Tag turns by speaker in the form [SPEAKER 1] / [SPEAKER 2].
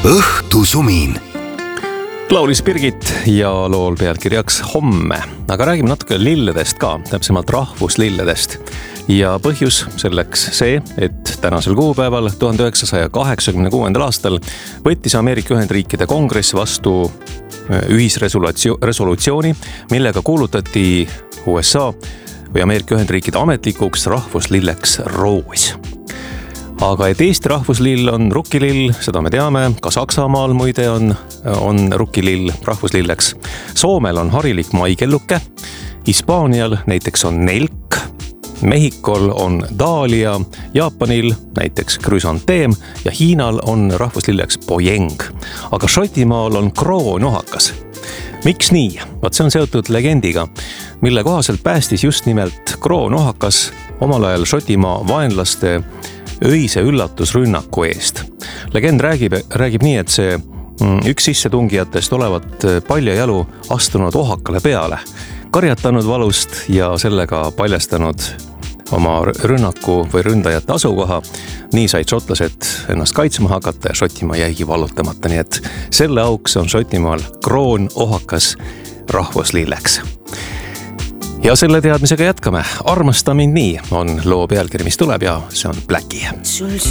[SPEAKER 1] õhtusumin.
[SPEAKER 2] Laulis Birgit ja lool pealkirjaks Homme. Aga räägime natuke lilledest ka, täpsemalt rahvuslilledest. Ja põhjus selleks see, et tänasel kuupäeval 1986. aastal võttis Ameerika Ühendriikide kongress vastu ühisresolutsiooni, millega kuulutati USA või Ameerika Ühendriikide ametlikuks rahvuslilleks roos. Aga et Eesti rahvuslill on rukkilill, seda me teame, ka Saksamaal muide on rukkilill rahvuslilleks. Soomel on harilik maikelluke, Hispaanial näiteks on nelk, Mehhikol on daalia, Jaapanil näiteks krüsanteem ja Hiinal on rahvuslilleks pojeng. Aga Šotimaal on kroonohakas. Miks nii? Vaat see on seotud legendiga, mille kohaselt päästis just nimelt kroonohakas omal ajal Šotimaa vaenlaste öise üllatusrünnaku eest. Legend räägib nii, et see üks sissetungijatest olevat paljajalu astunud ohakale peale, karjatanud valust ja sellega paljastanud oma rünnaku või ründajate asukoha. Nii said šotlased ennast kaitsma hakata ja Šotimaa jäigi vallutamata. Nii et selle auks on Šotimaal kroonohakas rahvuslilleks. Ja selle teadmisega jätkame. Armasta mind nii on loo pealkiri, mis tuleb ja see on Blackie.
[SPEAKER 3] Sul